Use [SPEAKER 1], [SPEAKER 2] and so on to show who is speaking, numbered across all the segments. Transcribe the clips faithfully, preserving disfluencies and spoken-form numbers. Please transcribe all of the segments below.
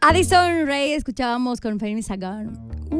[SPEAKER 1] Addison Rae escuchábamos con Fanny Sagan.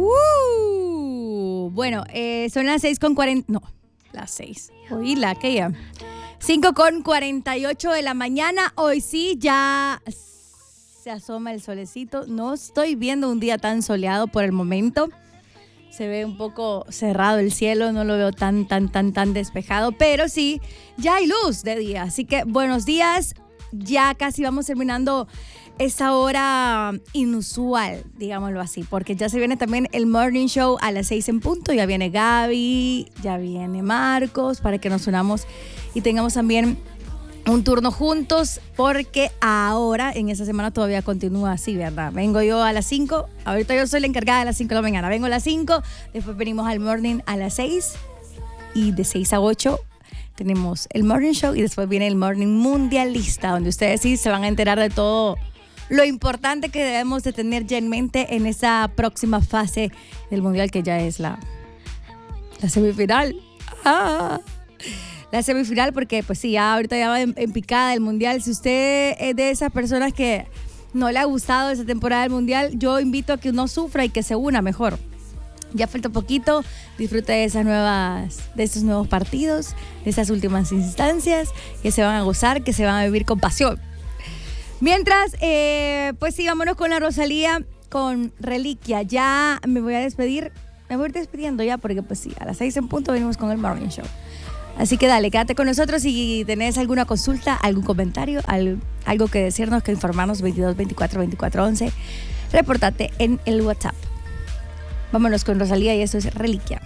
[SPEAKER 1] Uh, bueno, eh, son las seis con cuarenta. No, las seis. Oíla, aquella. cinco con cuarenta y ocho de la mañana. Hoy sí ya se asoma el solecito. No estoy viendo un día tan soleado por el momento. Se ve un poco cerrado el cielo, no lo veo tan, tan, tan, tan despejado, pero sí, ya hay luz de día. Así que buenos días, ya casi vamos terminando esta hora inusual, digámoslo así, porque ya se viene también el Morning Show a las seis en punto. Ya viene Gaby, ya viene Marcos, para que nos unamos y tengamos también un turno juntos, porque ahora, en esta semana todavía continúa así, ¿verdad? Vengo yo a las cinco, ahorita yo soy la encargada de las cinco de la mañana, vengo a las cinco, después venimos al morning a las seis, y de seis a ocho tenemos el morning show, y después viene el morning mundialista, donde ustedes sí se van a enterar de todo lo importante que debemos de tener ya en mente en esa próxima fase del mundial, que ya es la, la semifinal. ¡Ah! La semifinal, porque pues sí, ya ahorita ya va en, en picada el mundial. Si usted es de esas personas que no le ha gustado esa temporada del mundial, yo invito a que no sufra y que se una mejor. Ya falta poquito, disfrute de esas nuevas, de estos nuevos partidos, de esas últimas instancias que se van a gozar, que se van a vivir con pasión. Mientras, eh, pues sí, vámonos con la Rosalía, con Reliquia. Ya me voy a despedir, me voy a ir despidiendo ya, porque pues sí, a las seis en punto venimos con el Morning Show. Así que dale, quédate con nosotros. Si tenés alguna consulta, algún comentario, algo que decirnos, que informarnos, veintidós veinticuatro veinticuatro once, repórtate en el WhatsApp. Vámonos con Rosalía y esto es Reliquia.